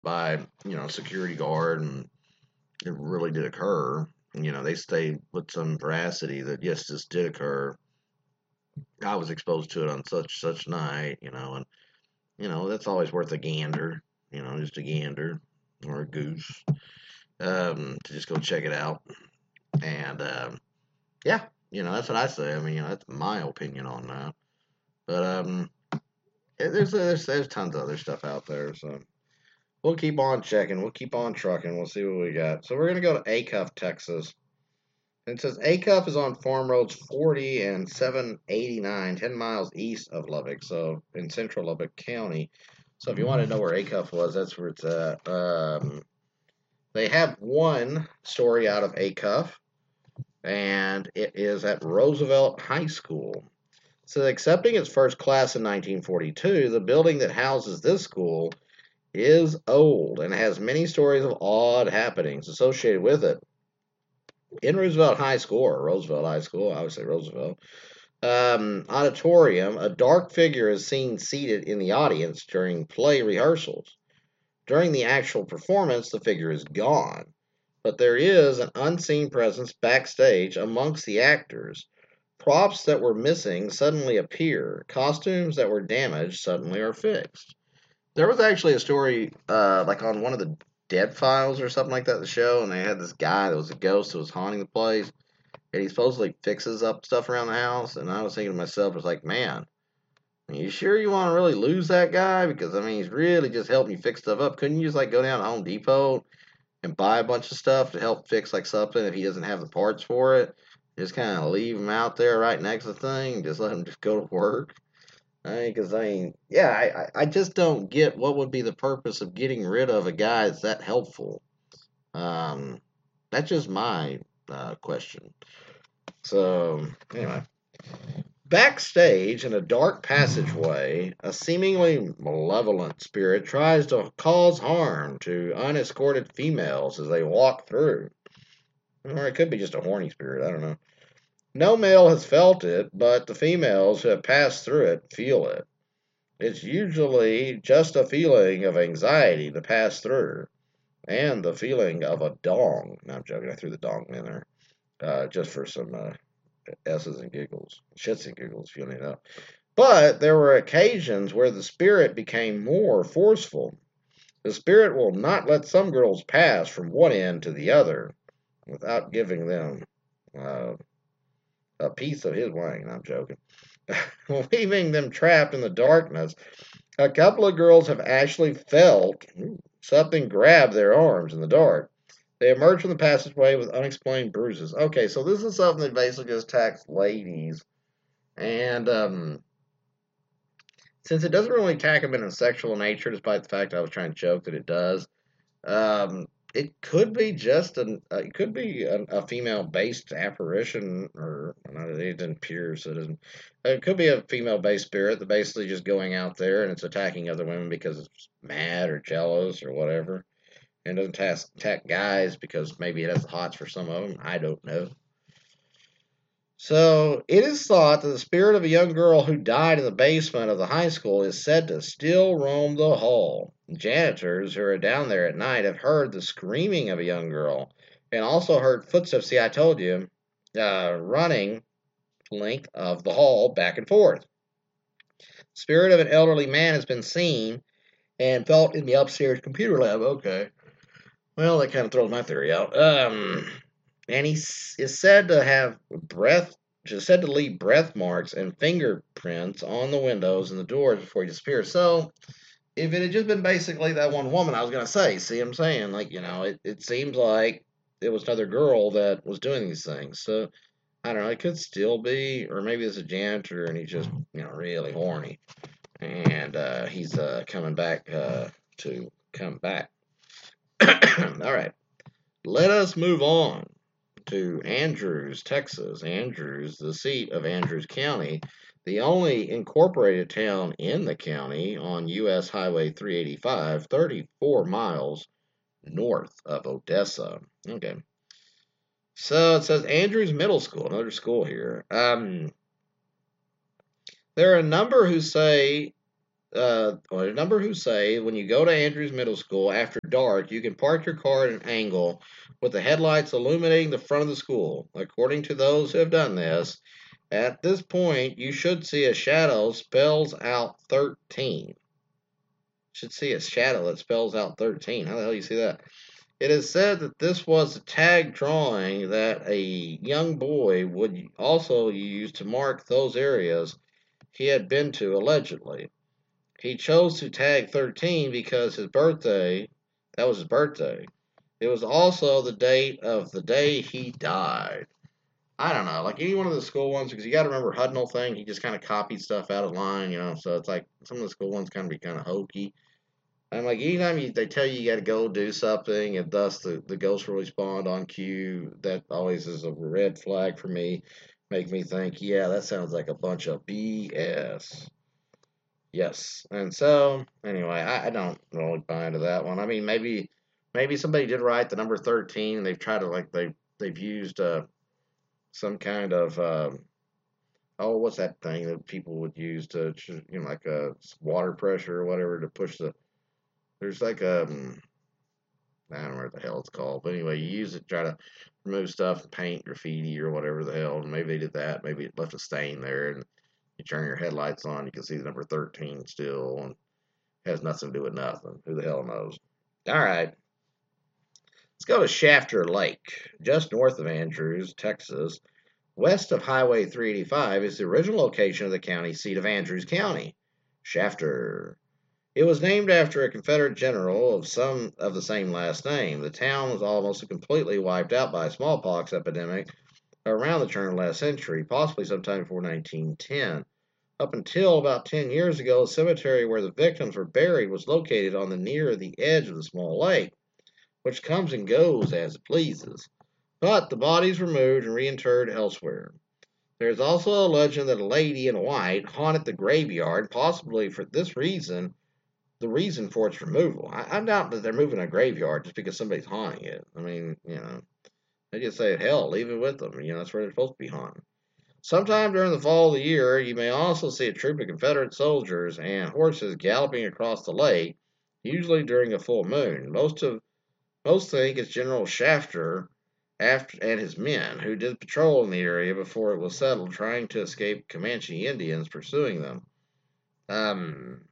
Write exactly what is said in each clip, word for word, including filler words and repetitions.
by, you know, security guard, and it really did occur. You know, they state with some veracity that yes, this did occur. I was exposed to it on such such night, you know, and you know that's always worth a gander, you know, just a gander or a goose, um, to just go check it out. And um, yeah, you know, that's what I say. I mean, you know, that's my opinion on that. But um, yeah, there's there's there's tons of other stuff out there, so we'll keep on checking. We'll keep on trucking. We'll see what we got. So we're gonna go to Acuff, Texas. And it says Acuff is on Farm Roads forty and seven eighty-nine, ten miles east of Lubbock, so in central Lubbock County. So if you want to know where Acuff was, that's where it's at. Um, they have one story out of Acuff, and it is at Roosevelt High School. So, accepting its first class in nineteen forty-two, the building that houses this school is old and has many stories of odd happenings associated with it. In Roosevelt High School, or Roosevelt High School, I would say Roosevelt, um, auditorium, a dark figure is seen seated in the audience during play rehearsals. During the actual performance, the figure is gone, but there is an unseen presence backstage amongst the actors. Props that were missing suddenly appear. Costumes that were damaged suddenly are fixed. There was actually a story, uh, like on one of the Dead Files or something like that, the show, and they had this guy that was a ghost that was haunting the place, and he supposedly fixes up stuff around the house. And I was thinking to myself, it's like, man, are you sure you want to really lose that guy? Because I mean, he's really just helping you fix stuff up. Couldn't you just like go down to Home Depot and buy a bunch of stuff to help fix like something if he doesn't have the parts for it? Just kind of leave him out there right next to the thing, and just let him just go to work. I mean, because I mean, yeah, I, I I just don't get what would be the purpose of getting rid of a guy that's that helpful. Um, that's just my uh, question. So anyway, backstage in a dark passageway, a seemingly malevolent spirit tries to cause harm to unescorted females as they walk through. Or it could be just a horny spirit. I don't know. No male has felt it, but the females who have passed through it feel it. It's usually just a feeling of anxiety to pass through, and the feeling of a dong. No, I'm joking. I threw the dong in there uh, just for some uh, s's and giggles, shits and giggles, if you need to know. But there were occasions where the spirit became more forceful. The spirit will not let some girls pass from one end to the other without giving them uh, a piece of his wang. I'm joking. Leaving them trapped in the darkness. A couple of girls have actually felt something grab their arms in the dark. They emerge from the passageway with unexplained bruises. Okay, so this is something that basically attacks ladies. And um, since it doesn't really attack them in a sexual nature, despite the fact I was trying to joke that it does, um, it could be just an uh, it could be a, a female based apparition, or not, it didn't appear, so it doesn't. It could be a female based spirit that basically just going out there and it's attacking other women because it's mad or jealous or whatever, and doesn't attack, attack guys because maybe it has the hots for some of them. I don't know. So it is thought that the spirit of a young girl who died in the basement of the high school is said to still roam the hall. Janitors who are down there at night have heard the screaming of a young girl and also heard footsteps. See, I told you, uh, running length of the hall back and forth. Spirit of an elderly man has been seen and felt in the upstairs computer lab. Okay, well that kind of throws my theory out. Um, and he is said to have breath is said to leave breath marks and fingerprints on the windows and the doors before he disappears. So if it had just been basically that one woman, I was gonna say, see what I'm saying? Like, you know, it, it seems like it was another girl that was doing these things. So I don't know, it could still be, or maybe it's a janitor and he's just, you know, really horny. And uh, he's uh, coming back uh, to come back. All right. Let us move on to Andrews, Texas. Andrews, the seat of Andrews County, the only incorporated town in the county on U S Highway three eighty-five, thirty-four miles north of Odessa. Okay. So it says Andrews Middle School, another school here. Um, there are a number who say uh, well, a number who say when you go to Andrews Middle School after dark, you can park your car at an angle with the headlights illuminating the front of the school. According to those who have done this, at this point, you should see a shadow spells out thirteen. Should see a shadow that spells out thirteen. How the hell do you see that? It is said that this was a tag drawing that a young boy would also use to mark those areas he had been to allegedly. He chose to tag thirteen because his birthday, that was his birthday. It was also the date of the day he died. I don't know, like any one of the school ones, because you got to remember Hudnall thing. He just kind of copied stuff out of line, you know. So it's like some of the school ones kind of be kind of hokey. And like anytime you, they tell you you got to go do something, and thus the the ghost will respond on cue, that always is a red flag for me. Make me think, yeah, that sounds like a bunch of B S. Yes, and so anyway, I, I don't really buy into that one. I mean, maybe maybe somebody did write the number thirteen, and they've tried to like they they've used uh, some kind of um, oh, what's that thing that people would use to you know like a water pressure or whatever to push the. There's like um I don't know what the hell it's called, but anyway, you use it to try to remove stuff, paint, graffiti, or whatever the hell. And maybe they did that. Maybe it left a stain there, and you turn your headlights on, you can see the number thirteen still, and it has nothing to do with nothing. Who the hell knows? All right, let's go to Shafter Lake, just north of Andrews, Texas. West of Highway three eighty-five is the original location of the county seat of Andrews County, Shafter. It was named after a Confederate general of some of the same last name. The town was almost completely wiped out by a smallpox epidemic around the turn of the last century, possibly sometime before nineteen ten. Up until about ten years ago, the cemetery where the victims were buried was located on the near the edge of the small lake, which comes and goes as it pleases. But the bodies were moved and reinterred elsewhere. There is also a legend that a lady in white haunted the graveyard, possibly for this reason, the reason for its removal. I, I doubt that they're moving a graveyard just because somebody's haunting it. I mean, you know, they just say, hell, leave it with them. You know, that's where they're supposed to be haunting. Sometime during the fall of the year, you may also see a troop of Confederate soldiers and horses galloping across the lake, usually during a full moon. Most of most think it's General Shafter after, and his men, who did patrol in the area before it was settled, trying to escape Comanche Indians pursuing them. Um,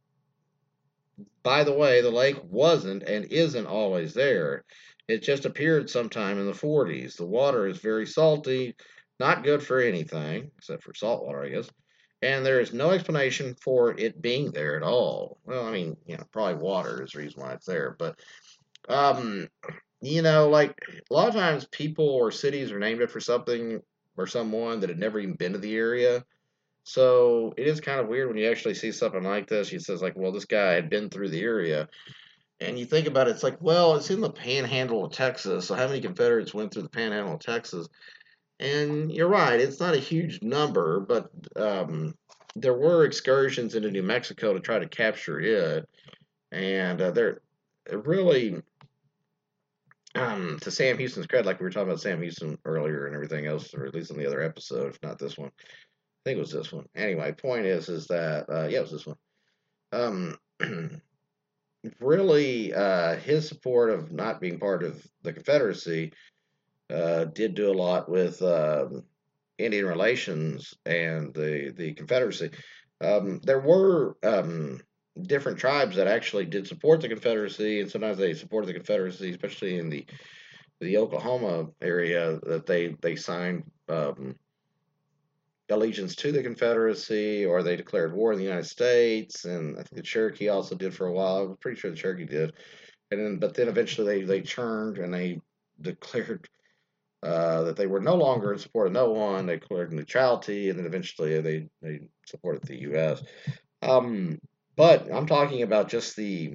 by the way, the lake wasn't and isn't always there. It just appeared sometime in the forties. The water is very salty, not good for anything, except for salt water, I guess. And there is no explanation for it being there at all. Well, I mean, you know, probably water is the reason why it's there. But, um, you know, like a lot of times people or cities are named after something or someone that had never even been to the area. So it is kind of weird when you actually see something like this. He says, like, well, this guy had been through the area. And you think about it, it's like, well, it's in the panhandle of Texas. So how many Confederates went through the panhandle of Texas? And you're right, it's not a huge number, but um, there were excursions into New Mexico to try to capture it. And uh, they're really, um, to Sam Houston's credit, like we were talking about Sam Houston earlier and everything else, or at least in the other episode, if not this one. I think it was this one. Anyway, point is, is that, uh, yeah, it was this one. Um, really, uh, his support of not being part of the Confederacy uh, did do a lot with um, Indian relations and the the Confederacy. Um, there were um, different tribes that actually did support the Confederacy, and sometimes they supported the Confederacy, especially in the the Oklahoma area, that they they signed um, allegiance to the Confederacy, or they declared war in the United States. And I think the Cherokee also did for a while. I'm pretty sure the Cherokee did. And then, but then eventually they, they turned and they declared uh, that they were no longer in support of no one. They declared neutrality, and then eventually they, they supported the U S. Um, but I'm talking about just the,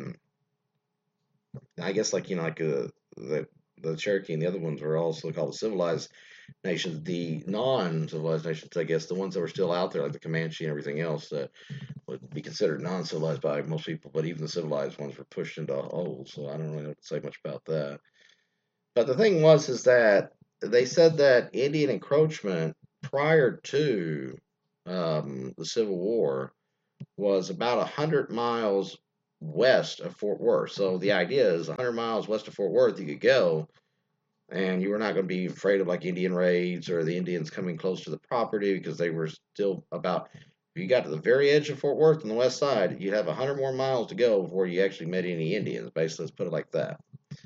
I guess, like, you know, like uh, the, the Cherokee and the other ones were also called the civilized nations. The non-civilized nations, I guess, the ones that were still out there, like the Comanche and everything else, that would be considered non-civilized by most people, but even the civilized ones were pushed into holes. So I don't really know to say much about that. But the thing was, is that they said that Indian encroachment prior to um, the Civil War was about one hundred miles west of Fort Worth. So the idea is one hundred miles west of Fort Worth, you could go and you were not going to be afraid of like Indian raids or the Indians coming close to the property because they were still about. If you got to the very edge of Fort Worth on the west side, you'd have one hundred more miles to go before you actually met any Indians. Basically, let's put it like that.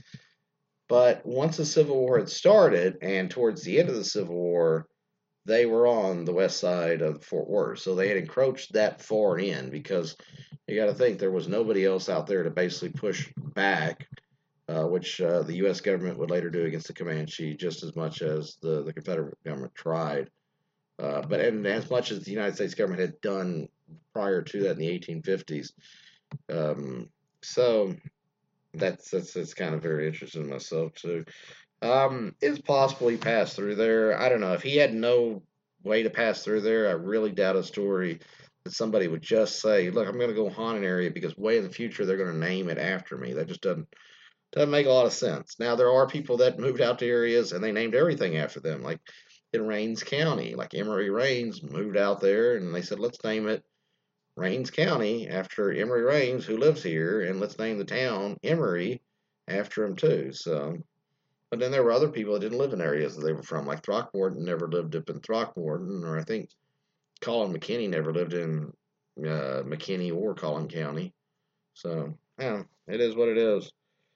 But once the Civil War had started, and towards the end of the Civil War, they were on the west side of Fort Worth. So they had encroached that far in because you got to think there was nobody else out there to basically push back, uh, which uh, the U S government would later do against the Comanche just as much as the, the Confederate government tried. Uh, but and as much as the United States government had done prior to that in the eighteen fifties. Um, so that's, that's, that's kind of very interesting myself too. Um, it's possible he passed through there. I don't know. If he had no way to pass through there, I really doubt a story that somebody would just say, "Look, I'm going to go haunt an area because way in the future they're going to name it after me." That just doesn't doesn't make a lot of sense. Now there are people that moved out to areas and they named everything after them, like in Rains County, like Emory Rains moved out there and they said, "Let's name it Rains County after Emory Rains, who lives here, and let's name the town Emory after him too." So. But then there were other people that didn't live in areas that they were from, like Throckmorton never lived up in Throckmorton, or I think Colin McKinney never lived in uh, McKinney or Collin County. So, yeah, it is what it is.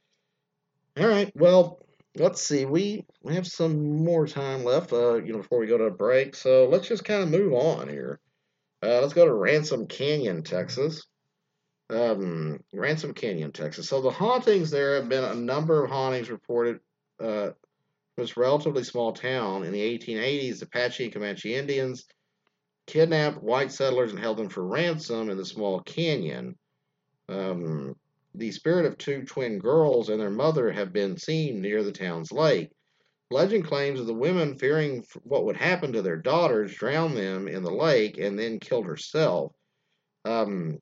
All right, well, let's see. We we have some more time left, uh, you know, before we go to a break. So let's just kind of move on here. Uh, let's go to Ransom Canyon, Texas. Um, Ransom Canyon, Texas. So the hauntings there have been a number of hauntings reported. Uh, this relatively small town in the eighteen eighties, the Apache and Comanche Indians kidnapped white settlers and held them for ransom in the small canyon. Um, the spirit of two twin girls and their mother have been seen near the town's lake. Legend claims that the women, fearing what would happen to their daughters, drowned them in the lake and then killed herself. Um,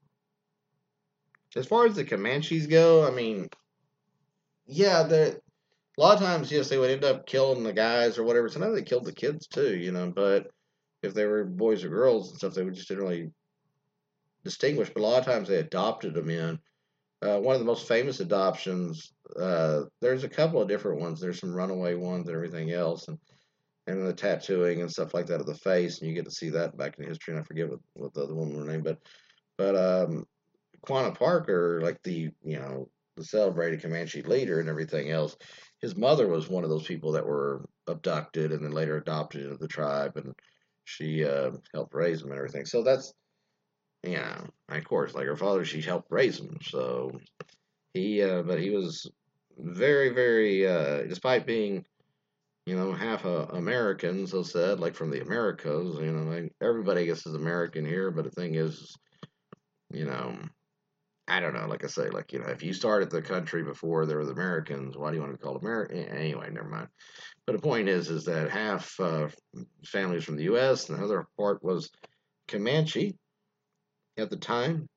as far as the Comanches go, I mean, yeah, the a lot of times, yes, they would end up killing the guys or whatever. Sometimes they killed the kids too, you know. But if they were boys or girls and stuff, they would just didn't really distinguish. But a lot of times they adopted them in. Uh, one of the most famous adoptions, uh, there's a couple of different ones. There's some runaway ones and everything else, and and the tattooing and stuff like that of the face, and you get to see that back in history. And I forget what, what the other woman was named, but but um, Quanah Parker, like the you know the celebrated Comanche leader and everything else, his mother was one of those people that were abducted and then later adopted into the tribe, and she uh, helped raise them and everything. So that's yeah, of course, like her father, she helped raise him. So he, uh, but he was very, very, uh, despite being you know half a American, so said, like from the Americas. You know, like everybody I guess is American here, but the thing is, you know. I don't know. Like I say, like you know, if you started the country before there was Americans, why do you want to be called American? Anyway, never mind. But the point is, is that half uh, families from the U S and the other part was Comanche. At the time,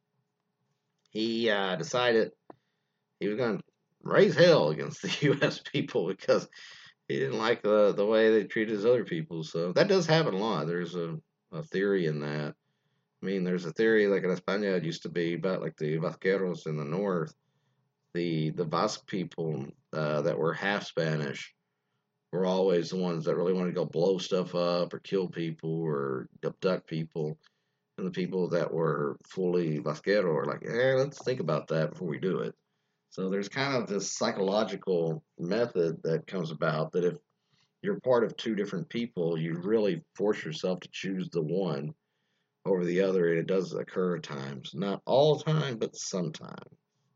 he uh, decided he was going to raise hell against the U S people because he didn't like the the way they treated his other people. So that does happen a lot. There's a, a theory in that. I mean, there's a theory like in España it used to be about like the Vasqueros in the north, the the Basque people uh, that were half Spanish were always the ones that really wanted to go blow stuff up or kill people or abduct people, and the people that were fully Vasquero were like, eh, let's think about that before we do it. So there's kind of this psychological method that comes about that if you're part of two different people, you really force yourself to choose the one over the other, and it does occur at times. Not all the time, but sometimes.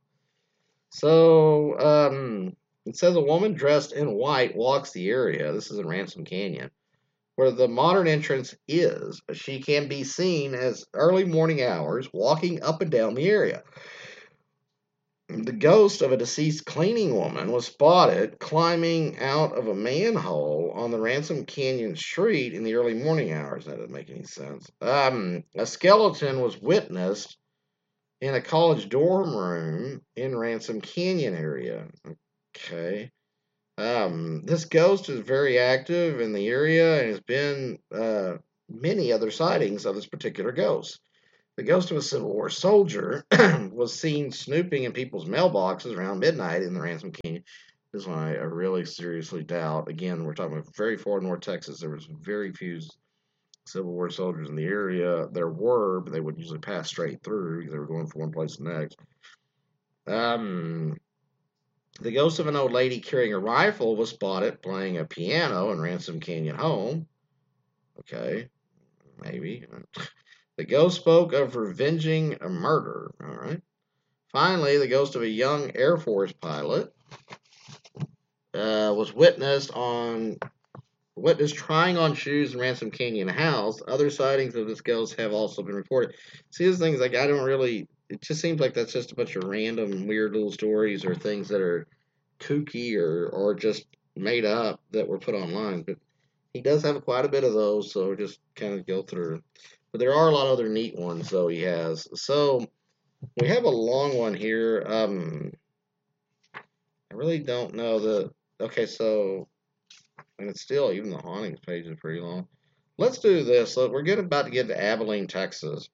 So, um, it says a woman dressed in white walks the area. This is in Ransom Canyon, where the modern entrance is. She can be seen as early morning hours walking up and down the area. The ghost of a deceased cleaning woman was spotted climbing out of a manhole on the Ransom Canyon Street in the early morning hours. That doesn't make any sense. Um, a skeleton was witnessed in a college dorm room in Ransom Canyon area. Okay. Um, this ghost is very active in the area and has been uh, many other sightings of this particular ghost. The ghost of a Civil War soldier was seen snooping in people's mailboxes around midnight in the Ransom Canyon. This one I, I really seriously doubt. Again, we're talking about very far north Texas. There was very few Civil War soldiers in the area. There were, but they would usually pass straight through because they were going from one place to the next. Um, the ghost of an old lady carrying a rifle was spotted playing a piano in Ransom Canyon home. Okay, maybe. The ghost spoke of revenging a murder. All right. Finally, the ghost of a young Air Force pilot uh, was witnessed on witnessed trying on shoes in Ransom Canyon house. Other sightings of this ghost have also been reported. See, these things like I don't really. It just seems like that's just a bunch of random, weird little stories or things that are kooky or or just made up that were put online. But he does have quite a bit of those, so just kind of go through. But there are a lot of other neat ones, though, he has. So we have a long one here. Um, I really don't know the. Okay, so and it's still even the hauntings page is pretty long. Let's do this. So we're getting about to get to Abilene, Texas,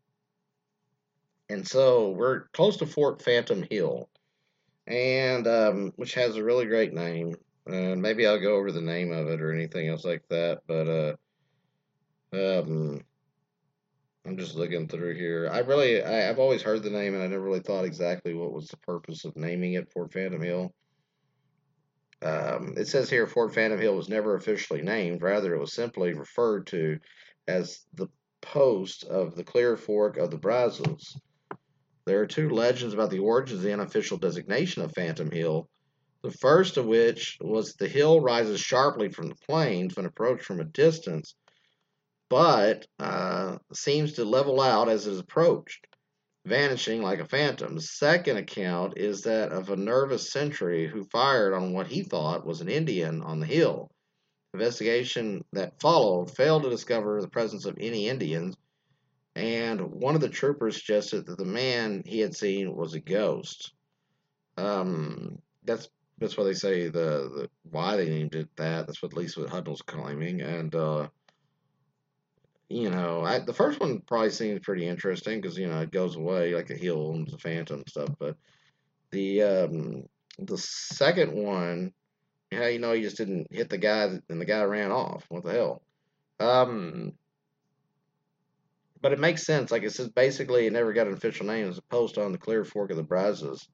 and so we're close to Fort Phantom Hill, and um, which has a really great name. And maybe I'll go over the name of it or anything else like that. But uh, um, I'm just looking through here. I really, I, I've always heard the name, and I never really thought exactly what was the purpose of naming it Fort Phantom Hill. Um, it says here Fort Phantom Hill was never officially named. Rather, it was simply referred to as the post of the Clear Fork of the Brazos. There are two legends about the origins of the unofficial designation of Phantom Hill. The first of which was the hill rises sharply from the plains when approached from a distance, but uh, seems to level out as it is approached, vanishing like a phantom. The second account is that of a nervous sentry who fired on what he thought was an Indian on the hill. The investigation that followed failed to discover the presence of any Indians, and one of the troopers suggested that the man he had seen was a ghost. Um, that's that's why they say the, the why they named it that. That's what at least what Hudnall's claiming, and uh, you know, I, the first one probably seems pretty interesting because you know it goes away like a hill and the phantom stuff. But the um, the second one, how you know he just didn't hit the guy and the guy ran off? What the hell? Um, but it makes sense. Like it says, basically, it never got an official name. It was a post on the Clear Fork of the Brazos.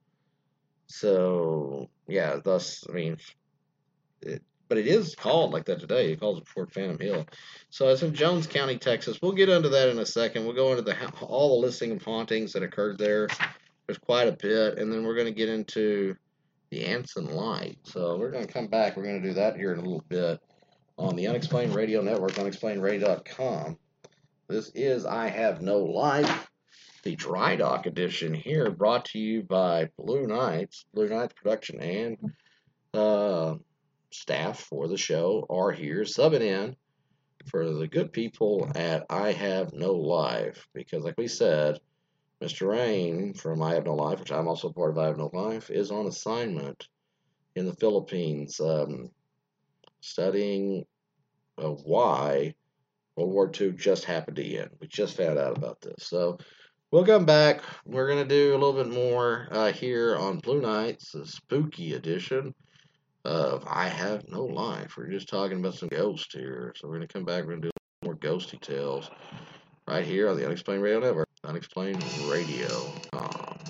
So yeah, thus I mean, it, but it is called like that today. It calls it Fort Phantom Hill. So it's in Jones County, Texas. We'll get into that in a second. We'll go into the all the listing of hauntings that occurred there. There's quite a bit, and then we're going to get into the Anson Light. So we're going to come back. We're going to do that here in a little bit on the Unexplained Radio Network, unexplained radio dot com. This is I Have No Life, the Dry Dock edition here, brought to you by Blue Knights, Blue Knights Production, and uh, staff for the show are here subbing in for the good people at I Have No Life. Because, like we said, Mister Rain from I Have No Life, which I'm also part of I Have No Life, is on assignment in the Philippines um, studying uh, why World War Two just happened to end. We just found out about this. So we'll come back. We're going to do a little bit more uh, here on Blue Knights, the spooky edition of I Have No Life. We're just talking about some ghosts here. So we're going to come back. We're going to do more ghosty tales right here on the Unexplained Radio Network. Unexplained Radio. Um,